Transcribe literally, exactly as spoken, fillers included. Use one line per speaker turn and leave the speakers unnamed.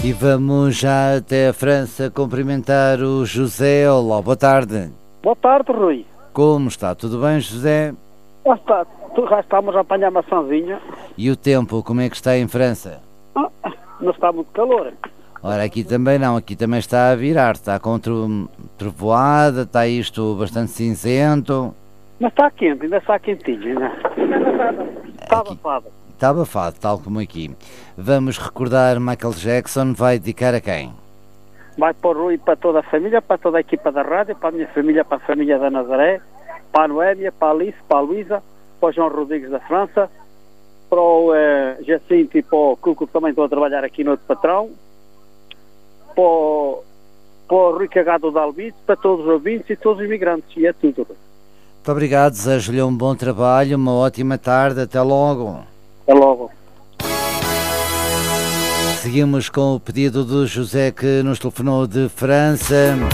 E vamos já até a França cumprimentar o José. Olá, boa tarde.
Boa tarde, Rui.
Como está? Tudo bem, José?
Já, está, já estamos a apanhar maçãzinha.
E o tempo, como é que está em França?
Ah, não está muito calor.
Ora, aqui também não, aqui também está a virar, está com tro- trovoada, está isto bastante cinzento.
Mas está quente, ainda está quentinho, ainda. Está
Aqui.
abafado.
Está abafado, tal como aqui. Vamos recordar Michael Jackson, vai dedicar a quem?
Vai para o Rui, para toda a família, para toda a equipa da rádio, para a minha família, para a família da Nazaré, para a Noémia, para a Alice, para a Luísa, para o João Rodrigues da França, para o eh, Jacinto e para o Cuco, que também estou a trabalhar aqui no outro patrão, para o, para o Rui Cagado da Albice, para todos os ouvintes e todos os imigrantes. E é tudo.
Muito obrigado, desejo-lhe um bom trabalho, uma ótima tarde, até logo.
Até logo.
Seguimos com o pedido do José que nos telefonou de França.